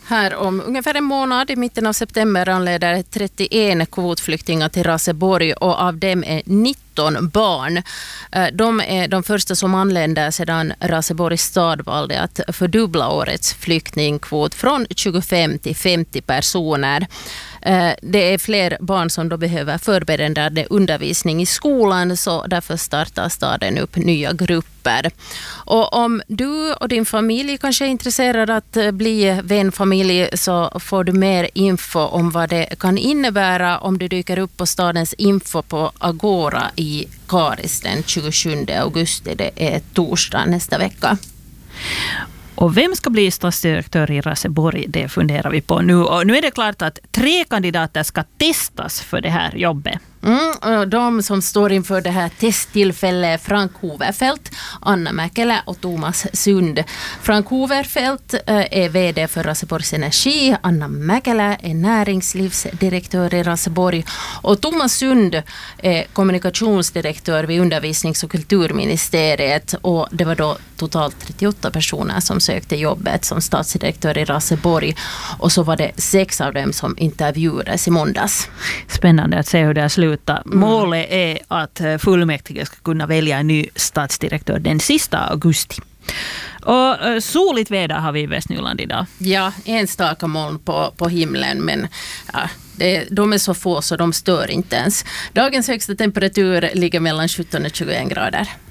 Här om ungefär en månad i mitten av september anländer 31 kvotflyktingar till Raseborg och av dem är 19 barn. De är de första som anländer sedan Raseborgs stad valde att fördubbla årets flyktingkvot från 25 till 50 personer. Det är fler barn som då behöver förberedande undervisning i skolan, så därför startar staden upp nya grupper. Och om du och din familj kanske är intresserade att bli vänfamilj, så får du mer info om vad det kan innebära om du dyker upp på stadens info på Agora i Karis den 27 augusti. Det är torsdag nästa vecka. Och vem ska bli stadsdirektör i Raseborg, det funderar vi på nu. Och nu är det klart att 3 kandidater ska testas för det här jobbet. De som står inför det här testtillfället, Frank Hoverfeldt, Anna Mäkelä och Thomas Sund. Frank Hoverfeldt är vd för Raseborgs Energi, Anna Mäkelä är näringslivsdirektör i Raseborg och Thomas Sund är kommunikationsdirektör vid undervisnings- och kulturministeriet, och det var då totalt 38 personer som sökte jobbet som stadsdirektör i Raseborg, och så var det 6 av dem som intervjuades i måndags. Spännande att se hur det har slutat. Målet är att fullmäktige ska kunna välja en ny stadsdirektör den sista augusti. Och soligt väder har vi i Västnyland idag. Ja, enstaka moln på himlen, men ja, de är så få så de stör inte ens. Dagens högsta temperatur ligger mellan 17 och 21 grader.